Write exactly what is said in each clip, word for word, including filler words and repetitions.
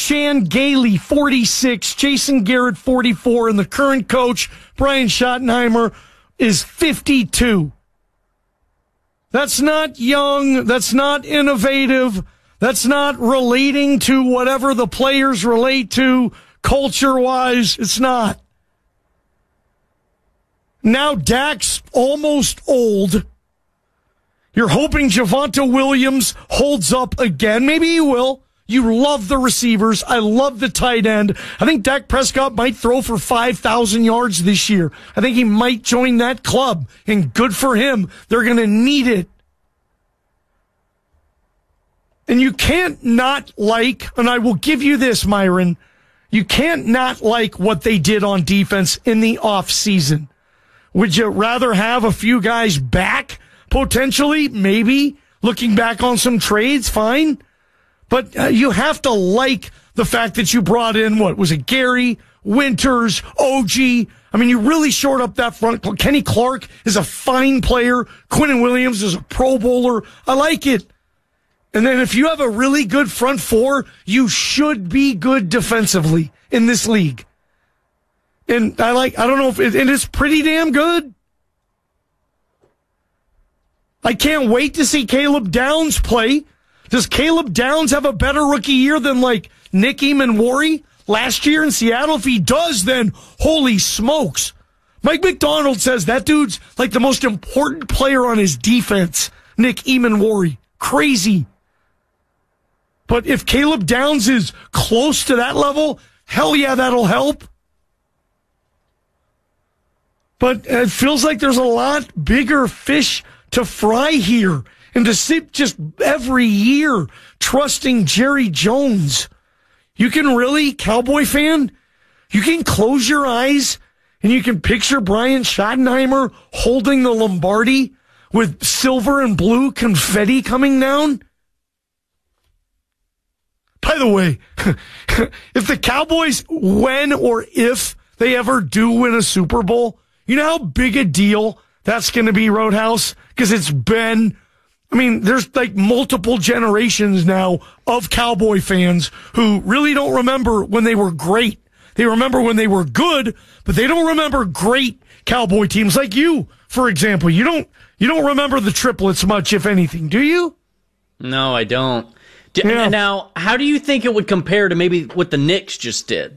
Chan Gailey, forty-six, Jason Garrett, forty-four, and the current coach, Brian Schottenheimer, is fifty-two. That's not young. That's not innovative. That's not relating to whatever the players relate to culture-wise. It's not. Now Dak's almost old. You're hoping Javonte Williams holds up again. Maybe he will. You love the receivers. I love the tight end. I think Dak Prescott might throw for five thousand yards this year. I think he might join that club, and good for him. They're going to need it. And you can't not like, and I will give you this, Myron, you can't not like what they did on defense in the offseason. Would you rather have a few guys back, potentially? Maybe. Looking back on some trades, fine. But uh, you have to like the fact that you brought in, what, was it Gary, Winters, O G? I mean, you really shored up that front. Kenny Clark is a fine player. Quinnen Williams is a Pro Bowler. I like it. And then if you have a really good front four, you should be good defensively in this league. And I like, I don't know if it, and it's pretty damn good. I can't wait to see Caleb Downs play. Does Caleb Downs have a better rookie year than like Nick Eamon-Worry last year in Seattle? If he does, then holy smokes. Mike McDonald says that dude's like the most important player on his defense, Nick Eamon-Worry. Crazy. But if Caleb Downs is close to that level, hell yeah, that'll help. But it feels like there's a lot bigger fish to fry here. And to sit just every year trusting Jerry Jones. You can really, Cowboy fan, you can close your eyes and you can picture Brian Schottenheimer holding the Lombardi with silver and blue confetti coming down. By the way, if the Cowboys, when or if they ever do win a Super Bowl, you know how big a deal that's going to be, Roadhouse? Because it's been, I mean, there's like multiple generations now of Cowboy fans who really don't remember when they were great. They remember when they were good, but they don't remember great Cowboy teams like you, for example. You don't, you don't remember the triplets much, if anything, do you? No, I don't. Do, yeah. Now, how do you think it would compare to maybe what the Knicks just did?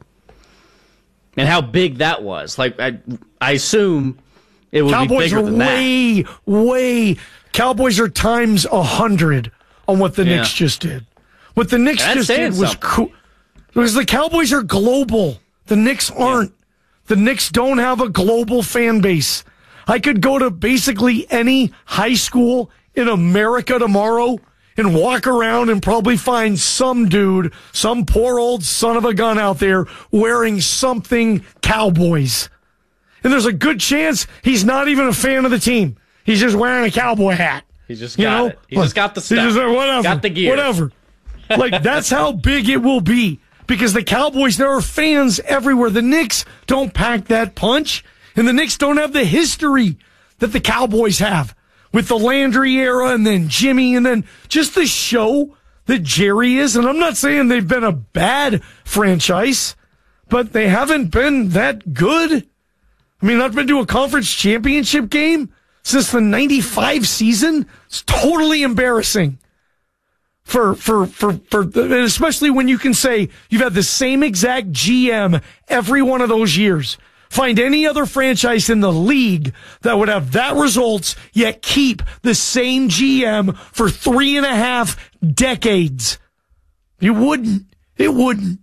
And how big that was? Like, I, I assume it would Cowboys be bigger are than way, that. way, Cowboys are times a hundred on what the Yeah. Knicks just did. What the Knicks That's just did was something. cool. Because the Cowboys are global. The Knicks aren't. Yeah. The Knicks don't have a global fan base. I could go to basically any high school in America tomorrow and walk around and probably find some dude, some poor old son of a gun out there wearing something Cowboys. And there's a good chance he's not even a fan of the team. He's just wearing a cowboy hat. He just you got know? it. He just got the stuff. He just, whatever. Got the gear. Whatever. Like, that's how big it will be. Because the Cowboys, there are fans everywhere. The Knicks don't pack that punch. And the Knicks don't have the history that the Cowboys have. With the Landry era and then Jimmy and then just the show that Jerry is. And I'm not saying they've been a bad franchise, but they haven't been that good. I mean, I've been to a conference championship game since the ninety-five season. It's totally embarrassing. For, for, for, for, especially when you can say you've had the same exact G M every one of those years. Find any other franchise in the league that would have that results, yet keep the same G M for three and a half decades. You wouldn't. It wouldn't.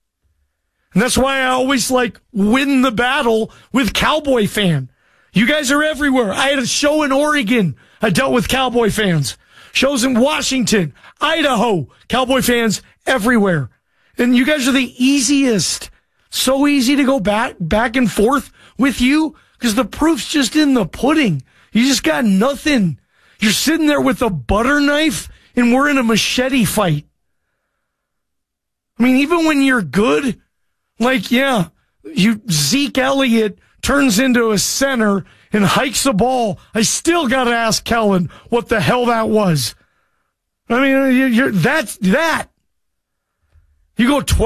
And that's why I always like win the battle with Cowboy fan. You guys are everywhere. I had a show in Oregon. I dealt with Cowboy fans. Shows in Washington, Idaho, Cowboy fans everywhere. And you guys are the easiest. So easy to go back, back and forth with you because the proof's just in the pudding. You just got nothing. You're sitting there with a butter knife and we're in a machete fight. I mean, even when you're good, like, yeah, you, Zeke Elliott turns into a center and hikes the ball. I still got to ask Kellen what the hell that was. I mean, you're, that's that. You go twelve